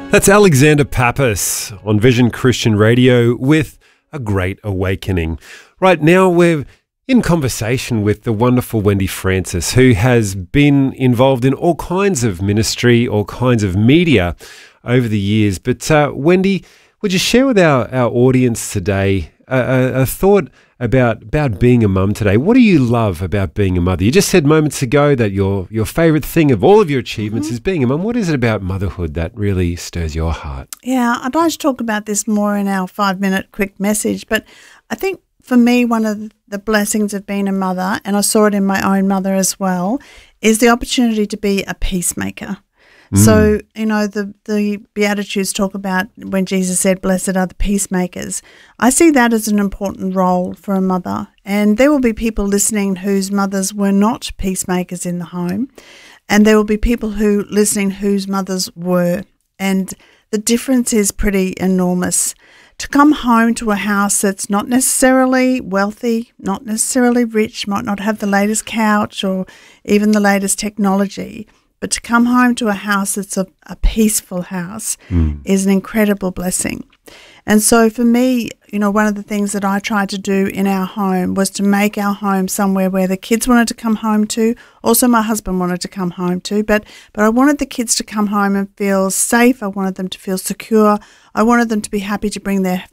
That's Alexander Pappas on Vision Christian Radio with A Great Awakening. Right now we're in conversation with the wonderful Wendy Francis, who has been involved in all kinds of ministry, all kinds of media over the years. But Wendy, would you share with our audience today a thought about being a mum today? What do you love about being a mother? You just said moments ago that your favourite thing of all of your achievements is being a mum. What is it about motherhood that really stirs your heart? Yeah, I'd like to talk about this more in our 5-minute quick message, but I think for me, one of the blessings of being a mother, and I saw it in my own mother as well, is the opportunity to be a peacemaker. So, the Beatitudes talk about when Jesus said, blessed are the peacemakers. I see that as an important role for a mother. And there will be people listening whose mothers were not peacemakers in the home. And there will be people listening whose mothers were. And the difference is pretty enormous. To come home to a house that's not necessarily wealthy, not necessarily rich, might not have the latest couch or even the latest technology, but to come home to a house that's a peaceful house is an incredible blessing. And so for me, one of the things that I tried to do in our home was to make our home somewhere where the kids wanted to come home to. Also, my husband wanted to come home to, but I wanted the kids to come home and feel safe. I wanted them to feel secure. I wanted them to be happy to bring their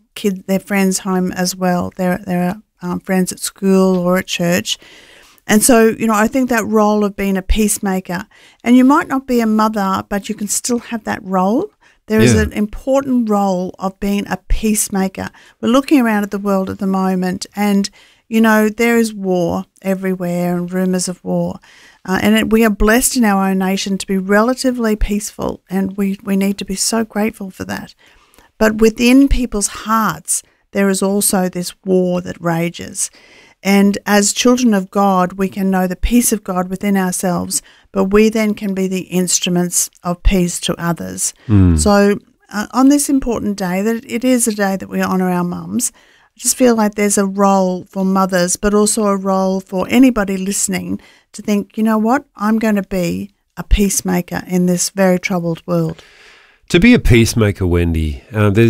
friends home as well, their friends at school or at church. And so, I think that role of being a peacemaker, and you might not be a mother, but you can still have that role. There is an important role of being a peacemaker. We're looking around at the world at the moment, and, there is war everywhere and rumours of war. We are blessed in our own nation to be relatively peaceful, and we need to be so grateful for that. But within people's hearts, there is also this war that rages. And as children of God, we can know the peace of God within ourselves, but we then can be the instruments of peace to others. So on this important day, that it is a day that we honour our mums, I just feel like there's a role for mothers, but also a role for anybody listening to think, you know what, I'm going to be a peacemaker in this very troubled world. To be a peacemaker, Wendy,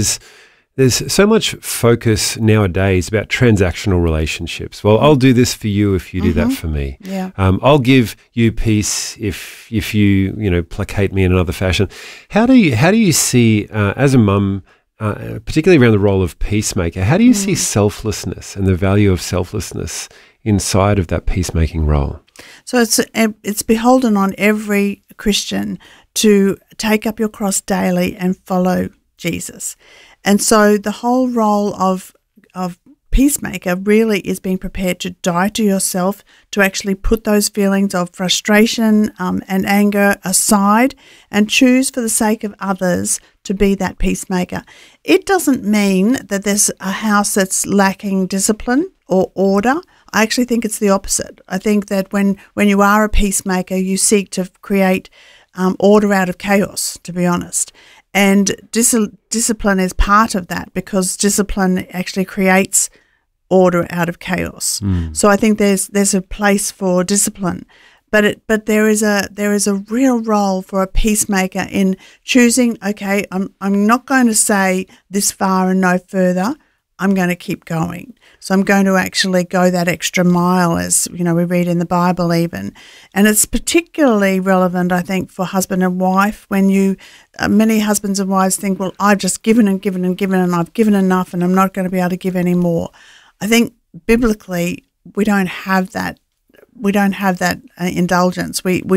there's so much focus nowadays about transactional relationships. Well, I'll do this for you if you do that for me. Yeah. I'll give you peace if you placate me in another fashion. How do you see as a mum, particularly around the role of peacemaker, how do you see selflessness and the value of selflessness inside of that peacemaking role? So it's beholden on every Christian to take up your cross daily and follow Jesus. And so the whole role of peacemaker really is being prepared to die to yourself, to actually put those feelings of frustration and anger aside and choose for the sake of others to be that peacemaker. It doesn't mean that there's a house that's lacking discipline or order. I actually think it's the opposite. I think that when you are a peacemaker, you seek to create order out of chaos, to be honest. And discipline is part of that, because discipline actually creates order out of chaos. So I think there's a place for discipline, but there is a real role for a peacemaker in choosing. Okay, I'm not going to say this far and no further. I'm going to keep going. So I'm going to actually go that extra mile, as we read in the Bible even. And it's particularly relevant, I think, for husband and wife, when many husbands and wives think, well, I've just given and given and given, and I've given enough, and I'm not going to be able to give any more. I think biblically we don't have that. We don't have that indulgence.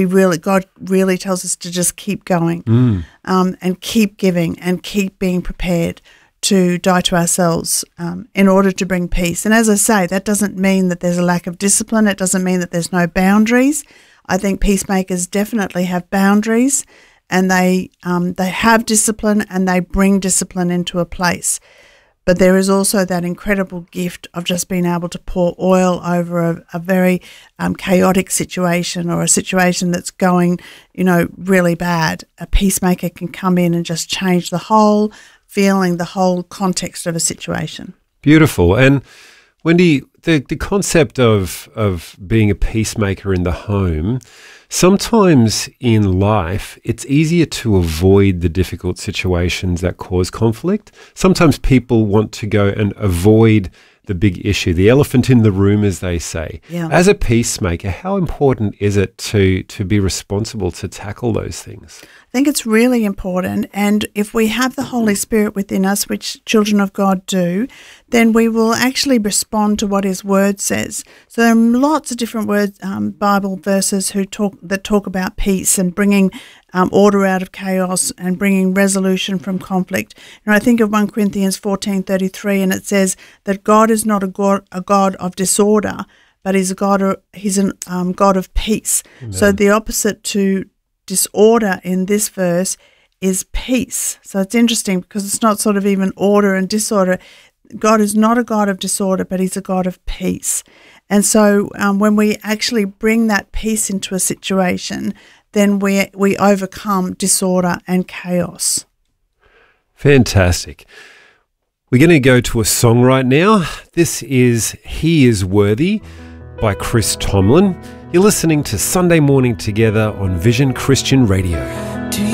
God really tells us to just keep going and keep giving and keep being prepared to die to ourselves in order to bring peace. And as I say, that doesn't mean that there's a lack of discipline. It doesn't mean that there's no boundaries. I think peacemakers definitely have boundaries, and they have discipline, and they bring discipline into a place. But there is also that incredible gift of just being able to pour oil over a very chaotic situation, or a situation that's going, really bad. A peacemaker can come in and just change the whole feeling, the whole context of a situation. Beautiful. And Wendy, the concept of being a peacemaker in the home, sometimes in life, it's easier to avoid the difficult situations that cause conflict. Sometimes people want to go and avoid the big issue, the elephant in the room, as they say. Yeah. As a peacemaker, how important is it to be responsible to tackle those things? I think it's really important, and if we have the Holy Spirit within us, which children of God do, then we will actually respond to what His Word says. So there are lots of different words, Bible verses that talk about peace and bringing order out of chaos and bringing resolution from conflict. And I think of 1 Corinthians 14:33, and it says that God is not a God of disorder, but He's a God of peace. Amen. So the opposite to disorder in this verse is peace. So it's interesting because it's not sort of even order and disorder. God is not a God of disorder, but He's a God of peace. And so when we actually bring that peace into a situation, then we overcome disorder and chaos. Fantastic. We're going to go to a song right now. This is He Is Worthy by Chris Tomlin. You're listening to Sunday Morning Together on Vision Christian Radio.